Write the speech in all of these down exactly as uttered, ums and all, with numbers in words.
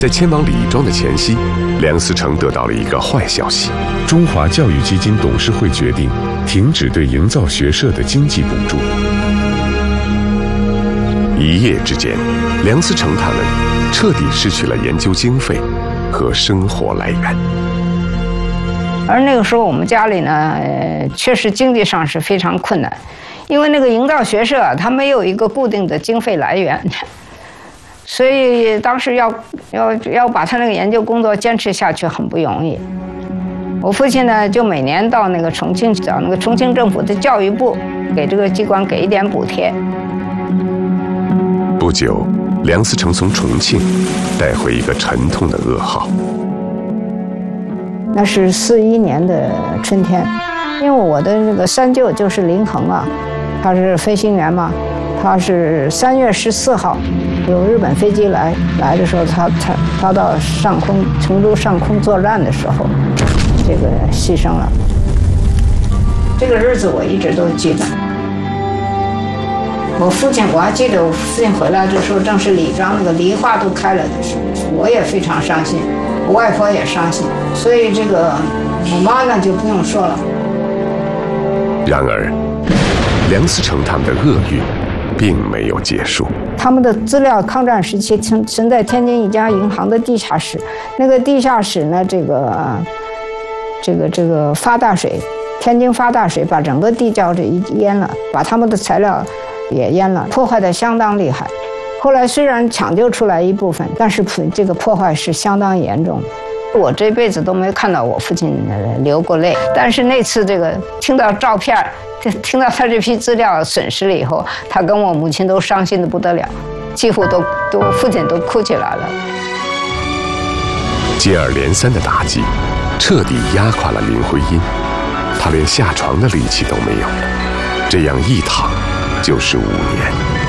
在迁往李庄的前夕，梁思成得到了一个坏消息： 中华教育基金董事会决定停止对营造学社的经济补助。一夜之间，梁思成他们彻底失去了研究经费和生活来源。 而那个时候，我们家里呢，呃、确实经济上是非常困难，因为那个营造学社它没有一个固定的经费来源。所以当时要要要把他那个研究工作坚持下去很不容易。我父亲呢，就每年到那个重庆找那个重庆政府的教育部，给这个机关给一点补贴。 不久，梁思成从重庆带回一个沉痛的噩耗。 那是四一年的春天，因为我的那个三舅就是林恒啊，他是飞行员嘛，他是三月十四号。有日本飞机来来的时候，他他他到上空成都上空作战的时候，这个牺牲了。这个日子我一直都记得。我父亲我还记得，我父亲回来的时候，正是李庄那个梨花都开了的时候，我也非常伤心，我外婆也伤心，所以这个我妈呢就不用说了。 然而，梁思成他们的厄运并没有结束。 他们的资料抗战时期存存在天津一家银行的地下室，那个地下室呢，这个这个这个发大水，天津发大水把整个地窖这一淹了，把他们的材料也淹了，破坏得相当厉害。后来虽然抢救出来一部分，但是这个破坏是相当严重的。我这辈子都没看到我父亲流过泪，但是那次这个听到照片，听到他这批资料损失了以后，他跟我母亲都伤心的不得了，几乎都都父亲都哭起来了。 接二连三的打击，彻底压垮了林徽因，她连下床的力气都没有了，这样一躺就是五年。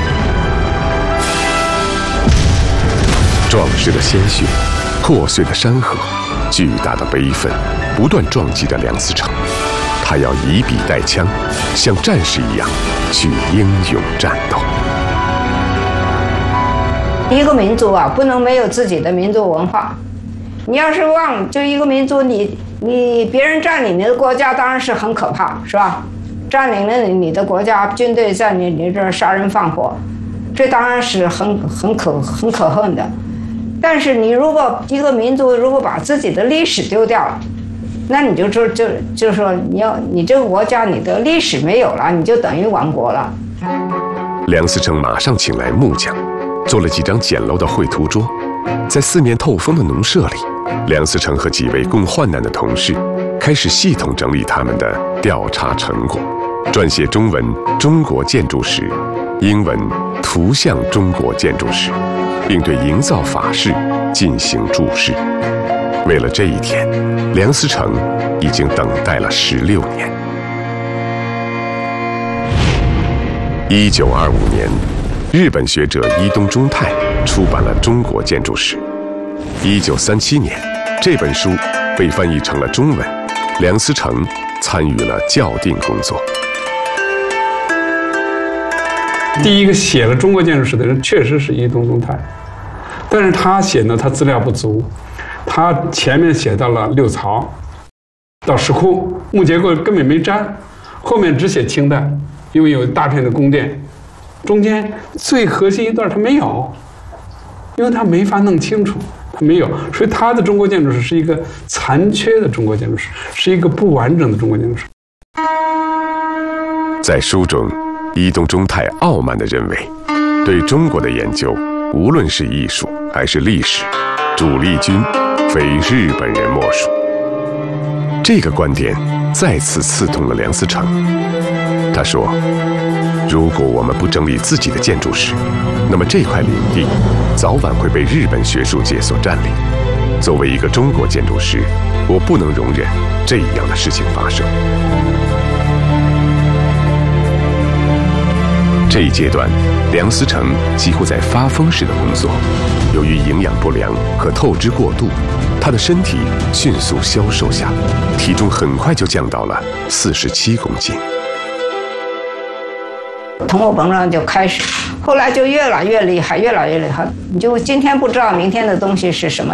壮士的鲜血，破碎的山河，巨大的悲愤，不断撞击着梁思成。他要以笔带枪，像战士一样去英勇战斗。 一个民族啊，不能没有自己的民族文化。你要是忘就一个民族，你你别人占领你的国家，当然是很可怕，是吧？占领了你的国家，军队在你你这儿杀人放火，这当然是很很可很可恨的。但是你如果一个民族如果把自己的历史丢掉了，那你就说就就是说你要你这个国家你的历史没有了，你就等于亡国了。 梁思成马上请来木匠，做了几张简陋的绘图桌，在四面透风的农舍里，梁思成和几位共患难的同事开始系统整理他们的调查成果，撰写中文《中国建筑史》，英文《图像中国建筑史》，并对营造法式进行注释。为了这一天，梁思成已经等待了十六年。一九二五年，日本学者伊东忠太出版了《中国建筑史》。一九三七年，这本书被翻译成了中文，梁思成参与了校订工作。 第一个写了中国建筑史的人确实是伊东忠太，但是他写呢，他资料不足。他前面写到了六曹，到石窟，木结构根本没沾，后面只写清代，因为有大片的宫殿，中间最核心一段他没有，因为他没法弄清楚，他没有，所以他的中国建筑史是一个残缺的中国建筑史，是一个不完整的中国建筑史。 在书中，伊东忠太傲慢地认为，对中国的研究，无论是艺术还是历史，主力军非日本人莫属。这个观点再次刺痛了梁思成。他说，如果我们不整理自己的建筑史，那么这块领地早晚会被日本学术界所占领。作为一个中国建筑师，我不能容忍这样的事情发生。这一阶段，梁思成几乎在发疯似的工作。由于营养不良和透支过度，他的身体迅速消瘦下来，体重很快就降到了四十七公斤。 通货膨胀就开始，后来就越来越厉害，越来越厉害。你就今天不知道明天的东西是什么。